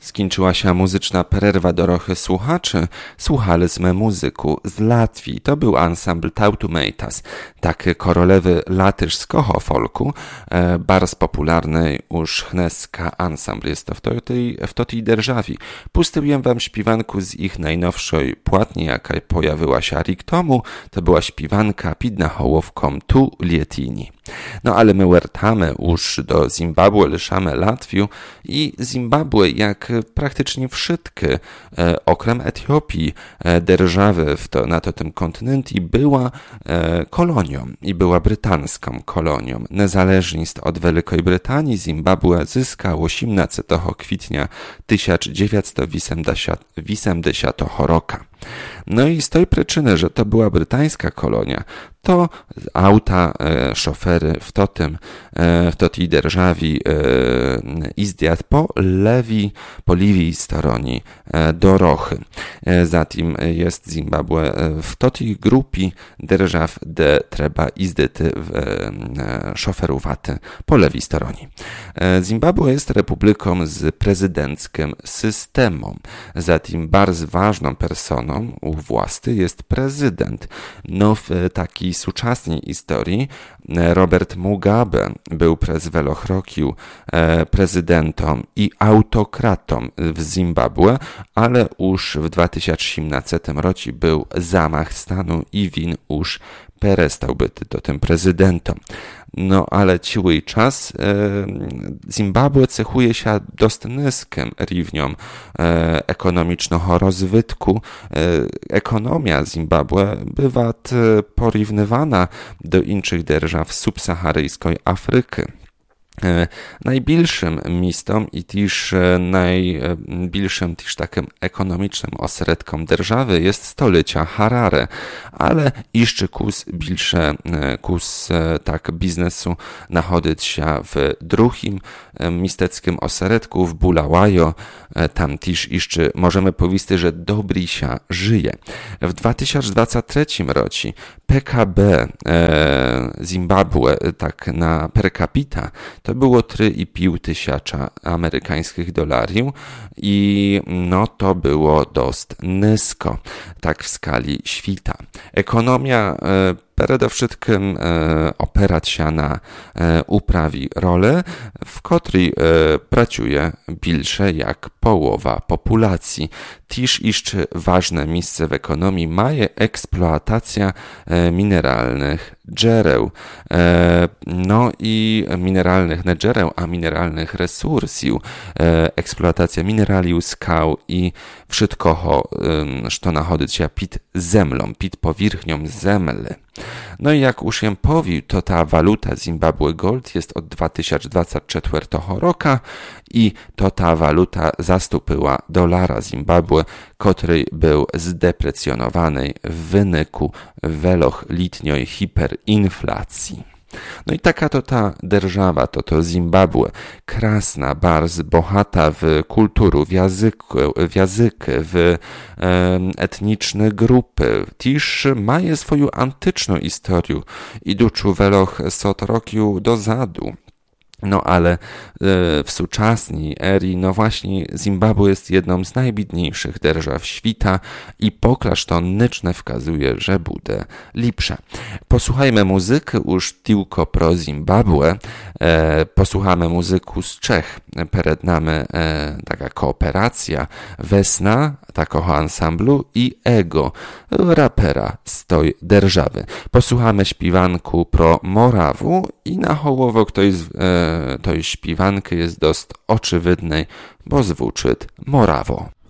Skończyła się muzyczna przerwa dorochy słuchaczy. Słuchaliśmy muzyku z Latvii. To był ansambl Tautumeitas. Taki korolewy latyszskiego folku. Bardzo popularny już chneska ansambl jest to w tej державі. Pustyłem wam śpiewanku z ich najnowszej płatni, jaka pojawiła się rok temu. To była śpiewanka pod nahołowką Tu Lietini. No ale my wracamy już do Zimbabwe, liszamy Latwię i Zimbabwe, jak praktycznie wszystkie, okrem Etiopii, держawy na tym kontynencie, była kolonią i była brytańską kolonią. Niezależność od Wielkiej Brytanii Zimbabwe zyskał 18 kwietnia 1980 roku. No i z tej przyczyny, że to była brytańska kolonia, to auta, szofery w tej державі jeździć po lewej stronie dorochy. Zatem jest Zimbabwe w tej grupie держав, gdzie trzeba jeździć szoferować po lewej stronie. Zimbabwe jest republiką z prezydenckim systemem. Zatem bardzo ważną personą u władzy jest prezydent. No w takiej współczesnej historii Robert Mugabe był przez wiele roków prezydentem i autokratą w Zimbabwe, ale już w 2017 roku był zamach stanu i win już przestał być tym prezydentem. No ale cały czas Zimbabwe cechuje się dość niskim równiom ekonomicznego rozwitku. Ekonomia Zimbabwe bywa porównywana do innych держав subsaharyjskiej Afryki. Najbliższym miastem i też najbliższym takim ekonomicznym ośrodkiem держawy jest stolica Harare, ale jeszcze kus tak biznesu nachodzić się w drugim miasteckim ośrodku w Bulawayo. Tam też jeszcze możemy powiedzieć, że dobrze się żyje. W 2023 roku PKB Zimbabwe tak na per capita to było 3,5 tysiąca amerykańskich dolarów i no to było dość nisko, tak w skali świata. Ekonomia przede wszystkim opierać się na uprawie rolę, w której pracuje więcej jak połowa populacji. Też jeszcze ważne miejsce w ekonomii ma eksploatacja mineralnych drzew. No i mineralnych nie drzew, a mineralnych resursów. Eksploatacja mineraliów, skał i wszystkiego, co nachodzi się pod zemlą, pod powierzchnią zemly. No i jak już ją powił, to ta waluta Zimbabwe Gold jest od 2024 roku i to ta waluta zastąpiła dolara Zimbabwe, który był zdeprecjonowany w wyniku wieloletniej hiperinflacji. No i taka to ta держава, to Zimbabwe, krasna, bardzo bohata w kulturę, w język, w etniczne grupy. Też ma swoją antyczną historię, idącą wieloset roków do zadu. No ale w współczesnej erii, no właśnie Zimbabwe jest jedną z najbiedniejszych держав świata i poklasz to niczne wskazuje, że będzie lepsza. Posłuchajmy muzyki już tylko pro Zimbabwe. Posłuchamy muzyku z Czech. Przed nami taka kooperacja Wesna, takiego ansamblu i Ego, rapera z tej держаwy. Posłuchamy śpiewanku pro Morawu i na hołowok tej śpiewanki jest dość oczywidnej, bo zwuczyt Morawo.